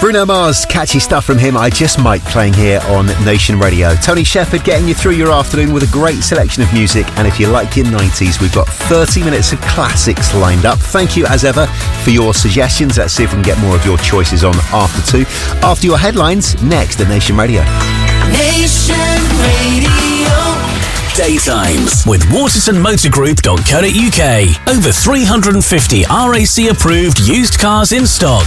Bruno Mars, catchy stuff from him. I Just Might playing here on Nation Radio. Tony Shepherd getting you through your afternoon with a great selection of music. And if you like your 90s, we've got 30 minutes of classics lined up. Thank you, as ever, for your suggestions. Let's see if we can get more of your choices on after 2. After your headlines, next at Nation Radio. Nation Radio. Daytimes with watersonmotorgroup.co.uk. Over 350 RAC approved used cars in stock.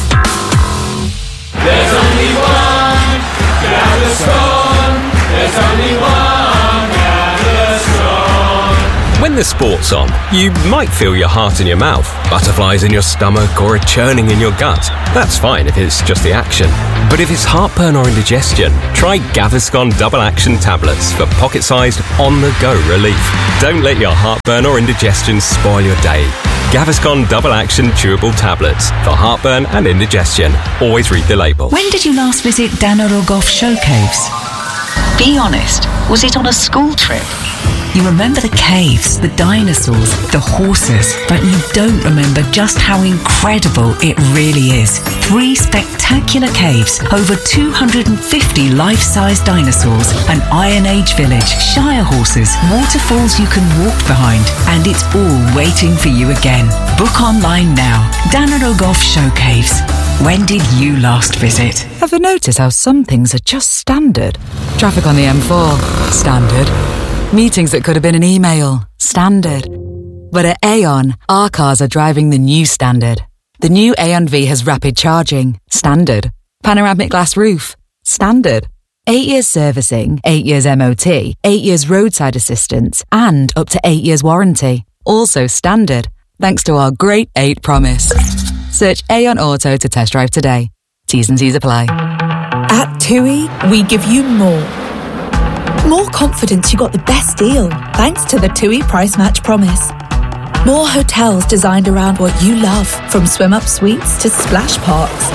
There's only one Gaviscon. There's only one Gaviscon. When the sport's on, you might feel your heart in your mouth, butterflies in your stomach, or a churning in your gut. That's fine if it's just the action. But if it's heartburn or indigestion, try Gaviscon Double Action Tablets for pocket-sized, on-the-go relief. Don't let your heartburn or indigestion spoil your day. Gaviscon Double Action Chewable Tablets for heartburn and indigestion. Always read the label. When did you last visit Dana Rogoff Show Caves? Be honest, was it on a school trip? You remember the caves, the dinosaurs, the horses, but you don't remember just how incredible it really is. 3 spectacular caves, over 250 life-size dinosaurs, an Iron Age village, Shire horses, waterfalls you can walk behind, and it's all waiting for you again. Book online now. Dana Rogoff Show Caves. When did you last visit? Ever notice how some things are just standard? Traffic on the M4, standard. Meetings that could have been an email, standard. But at Aon, our cars are driving the new standard. The new Aon V has rapid charging, standard. Panoramic glass roof, standard. 8 years servicing, 8 years MOT, 8 years roadside assistance, and up to 8 years warranty. Also standard, thanks to our Great 8 promise. Search Aon Auto to test drive today. T's and C's apply. At TUI, we give you more. More confidence you got the best deal, thanks to the TUI Price Match Promise. More hotels designed around what you love, from swim-up suites to splash parks.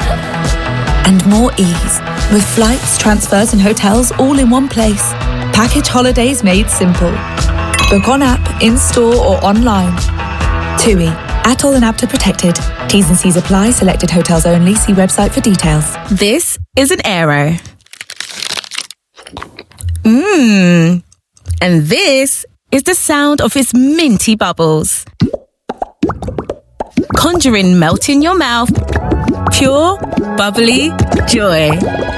And more ease, with flights, transfers and hotels all in one place. Package holidays made simple. Book on app, in-store or online. TUI. ATOL and APTA protected. T's and C's apply. Selected hotels only. See website for details. This is an Aero. And this is the sound of its minty bubbles. Conjuring melt in your mouth. Pure, bubbly joy.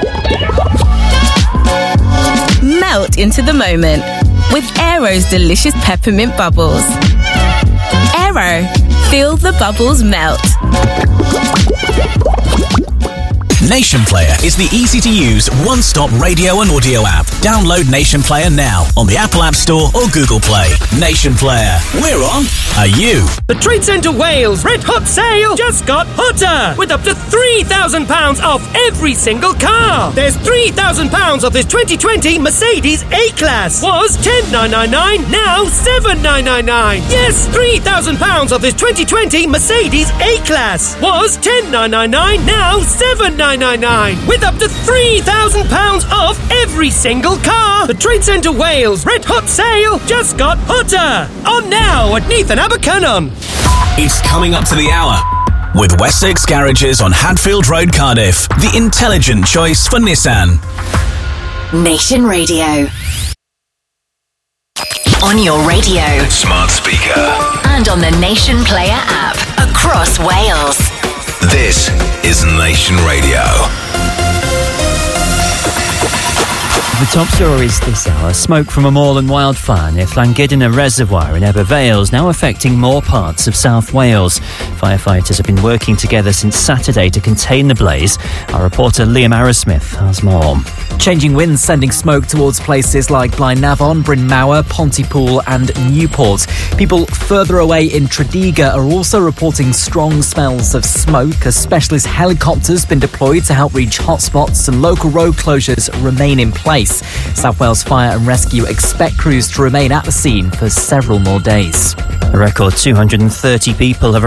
Melt into the moment with Aero's delicious peppermint bubbles. Aero, feel the bubbles melt. Nation Player is the easy-to-use one-stop radio and audio app. Download Nation Player now on the Apple App Store or Google Play. Nation Player, we're on. Are you? The Trade Centre Wales Red Hot Sale just got hotter, with up to £3,000 off every single car. There's £3,000 off this 2020 Mercedes A-Class. Was $10,999, now $7,999. Yes, £3,000 off this 2020 Mercedes A-Class. Was $10,999, now $7,999. With up to £3,000 off every single car. The Trade Centre Wales Red Hot Sale just got hotter. On now at Neath and Abercynon. It's coming up to the hour. With Wessex Garages on Hadfield Road, Cardiff. The intelligent choice for Nissan. Nation Radio. On your radio. Smart speaker. And on the Nation Player app. Across Wales. This is Nation Radio. The top stories this hour. Smoke from a moorland wildfire near Llangidina Reservoir in Ebbw Vale now affecting more parts of South Wales. Firefighters have been working together since Saturday to contain the blaze. Our reporter Liam Arrowsmith has more. Changing winds sending smoke towards places like Blaenavon, Bryn Mawr, Pontypool and Newport. People further away in Tredegar are also reporting strong smells of smoke. A specialist helicopter's been deployed to help reach hotspots and local road closures remain in place. South Wales Fire and Rescue expect crews to remain at the scene for several more days. A record 230 people have arrived in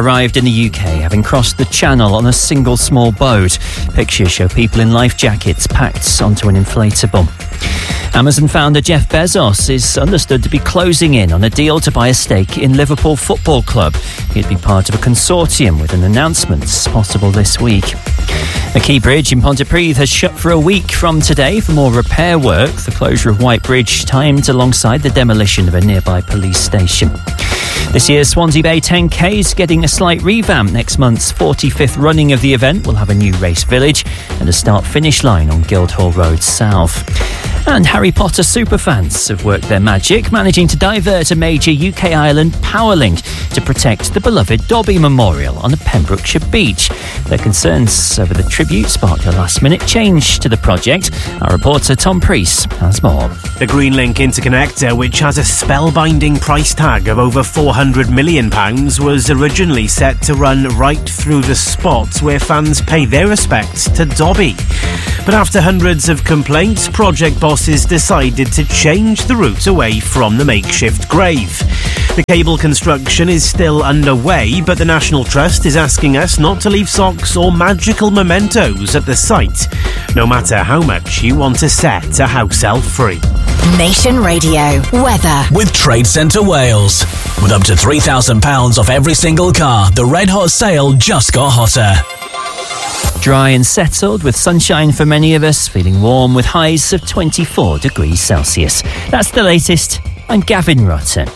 in the UK having crossed the Channel on a single small boat. Pictures show people in life jackets packed onto an inflatable. Amazon founder Jeff Bezos is understood to be closing in on a deal to buy a stake in Liverpool Football Club. He'd be part of a consortium with an announcement possible this week. The Key Bridge in Pontypridd has shut for a week from today for more repair work. The closure of White Bridge timed alongside the demolition of a nearby police station. This year's Swansea Bay 10K is getting a slight revamp. Next month's 45th running of the event will have a new race village and a start-finish line on Guildhall Road South. And Harry Potter superfans have worked their magic, managing to divert a major UK island power link to protect the beloved Dobby Memorial on a Pembrokeshire beach. Their concerns over the tribute sparked a last-minute change to the project. Our reporter Tom Preece has more. The Greenlink interconnector, which has a spellbinding price tag of over £400 million, was originally set to run right through the spot where fans pay their respects to Dobby. But after hundreds of complaints, project bosses decided to change the route away from the makeshift grave. The cable construction is still underway, but the National Trust is asking us not to leave socks or magical mementos at the site, no matter how much you want to set a house elf free. Nation Radio weather with Trade Centre Wales. With up to £3,000 off every single car, the Red Hot sale just got hotter. Dry and settled with sunshine for many of us, feeling warm with highs of 24 degrees Celsius. That's the latest. I'm Gavin Rutter.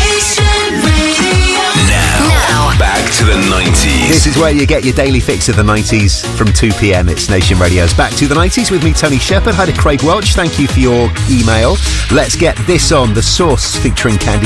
Now, back to the 90s. This is where you get your daily fix of the 90s from 2 p.m. It's Nation Radio's Back to the 90s with me, Tony Shepherd. Hi to Craig Welch. Thank you for your email. Let's get this on. The Source featuring Candy